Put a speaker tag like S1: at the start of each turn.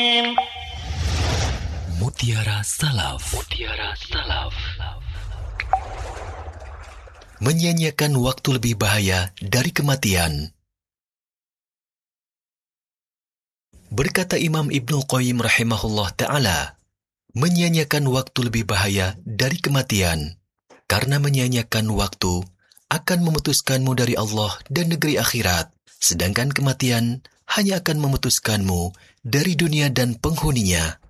S1: Mutiara Salaf. Menyanyiakan waktu lebih bahaya dari kematian. Berkata Imam Ibnu Qayyim rahimahullah ta'ala, menyanyiakan waktu lebih bahaya dari kematian, karena menyanyiakan waktu akan memutuskanmu dari Allah dan negeri akhirat, sedangkan kematian hanya akan memutuskanmu dari dunia dan penghuninya.